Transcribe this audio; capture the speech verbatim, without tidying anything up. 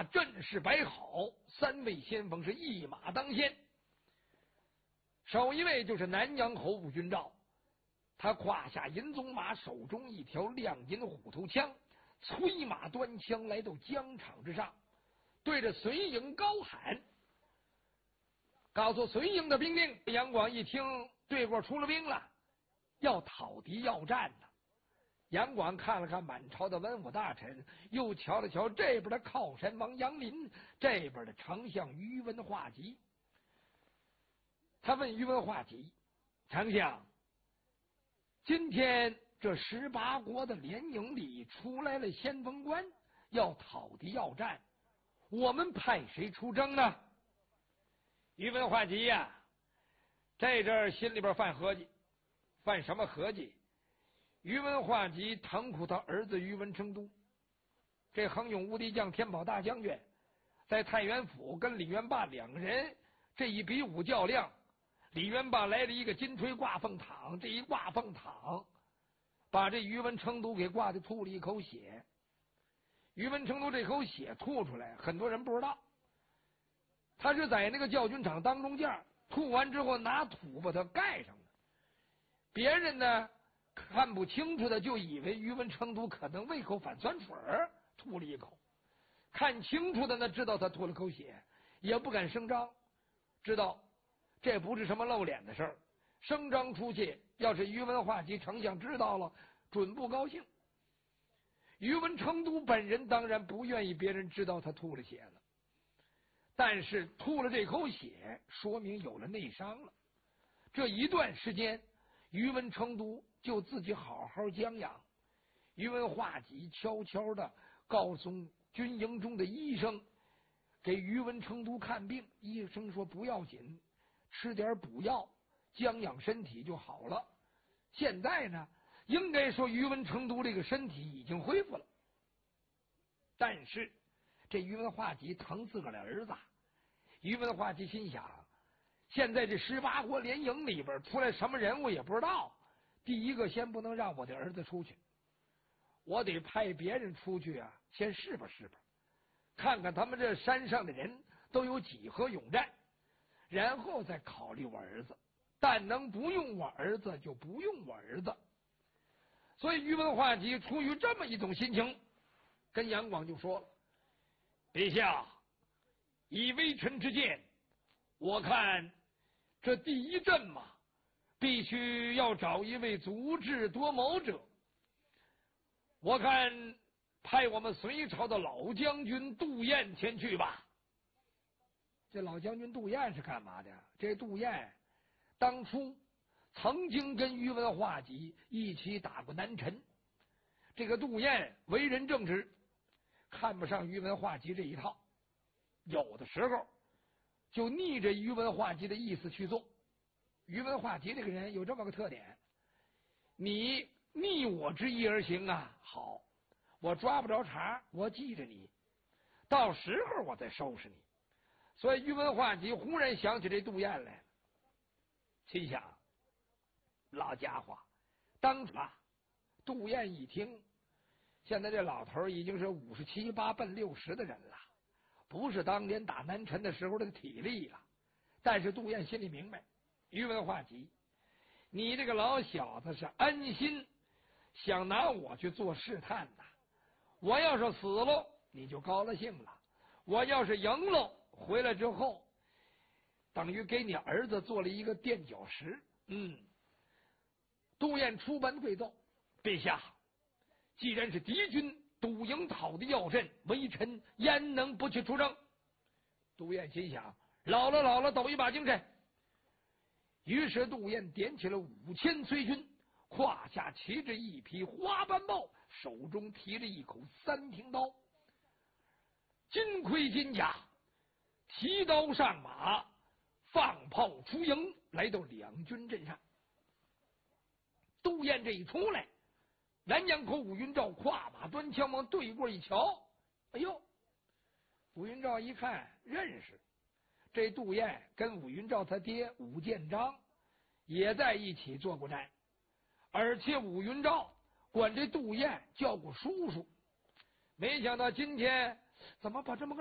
马阵势摆好，三位先锋是一马当先。首一位就是南阳侯武军赵，他胯下银鬃马，手中一条亮银虎头枪，催马端枪来到疆场之上，对着随营高喊，告诉随营的兵丁。杨广一听对过出了兵了，要讨敌要战呢。杨广看了看满朝的文武大臣，又瞧了瞧这边的靠山王杨林，这边的丞相于文化及。他问于文化及：丞相，今天这十八国的联营里出来了先锋官，要讨敌要战，我们派谁出征呢？于文化及呀、啊，这阵儿心里边犯合计，犯什么合计？于文化及疼苦他儿子于文成都，这横勇无敌将、天宝大将军，在太原府跟李元霸两个人这一比武较量，李元霸来了一个金锤挂凤躺，这一挂凤躺，把这于文成都给挂的吐了一口血。于文成都这口血吐出来，很多人不知道，他是在那个教军场当中间吐完之后拿土把它盖上的。别人呢看不清楚的就以为于文成都可能胃口反酸水吐了一口，看清楚的呢知道他吐了口血，也不敢声张，知道这不是什么露脸的事儿，声张出去，要是于文化及丞相知道了，准不高兴。于文成都本人当然不愿意别人知道他吐了血了，但是吐了这口血，说明有了内伤了。这一段时间，于文成都就自己好好将养。于文化及悄悄的告诉军营中的医生，给于文成都看病。医生说不要紧，吃点补药，将养身体就好了。现在呢，应该说于文成都这个身体已经恢复了。但是这于文化及疼自个儿的儿子，于文化及心想，现在这十八国联营里边出来什么人物也不知道，第一个先不能让我的儿子出去，我得派别人出去啊，先试吧试吧，看看他们这山上的人都有几何勇战，然后再考虑我儿子。但能不用我儿子就不用我儿子。所以于文化及出于这么一种心情，跟杨广就说了：陛下，以微臣之见，我看这第一阵嘛，必须要找一位足智多谋者。我看派我们隋朝的老将军杜彦前去吧。这老将军杜彦是干嘛的？这杜彦当初曾经跟于文化及一起打过南陈。这个杜彦为人正直，看不上于文化及这一套，有的时候就逆着于文化及的意思去做。于文化及这个人有这么个特点，你逆我之意而行啊，好，我抓不着茬，我记着你，到时候我再收拾你。所以于文化及忽然想起这杜彦来了，心想，老家伙，当初啊，杜彦一听，现在这老头已经是五十七八奔六十的人了，不是当年打南陈的时候的体力了。但是杜彦心里明白，于文化及，你这个老小子是安心想拿我去做试探呐。我要是死了，你就高了兴了；我要是赢了，回来之后，等于给你儿子做了一个垫脚石。嗯，杜彦出班跪奏：陛下，既然是敌军堵营讨的要阵，微臣焉能不去出征？杜彦心想，老了老了，抖一把精神。于是杜彦点起了五千随军，胯下骑着一匹花斑豹，手中提着一口三挺刀，金盔金甲，提刀上马，放炮出营，来到两军阵上。杜彦这一出来，南阳口武云照跨马端枪往对过一瞧，哎呦，武云照一看认识，这杜彦跟武云照他爹武建章也在一起做过战，而且武云照管这杜彦叫过叔叔。没想到今天怎么把这么个